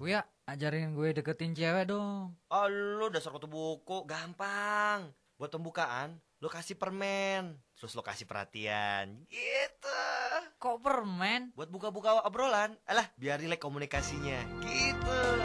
Uya, ajarin gue deketin cewek dong. Oh, lu dasar kutu buku, gampang. Buat pembukaan, lu kasih permen, terus lu kasih perhatian. Gitu. Kok permen? Buat buka-buka obrolan, alah biar rileks komunikasinya. Gitu.